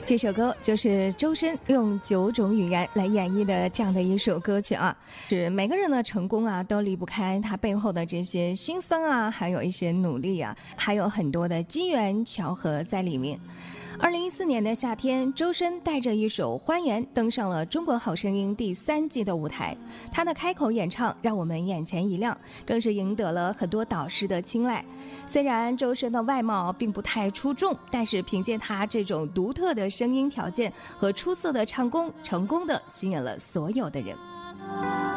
这首歌就是周深用9种语言来演绎的这样的一首歌曲啊，是每个人的成功啊都离不开他背后的这些辛酸啊，还有一些努力啊，还有很多的机缘巧合在里面。2014年的夏天，周深带着一首《欢颜》登上了《中国好声音》第3季的舞台。他的开口演唱让我们眼前一亮，更是赢得了很多导师的青睐。虽然周深的外貌并不太出众，但是凭借他这种独特的声音条件和出色的唱功，成功的吸引了所有的人。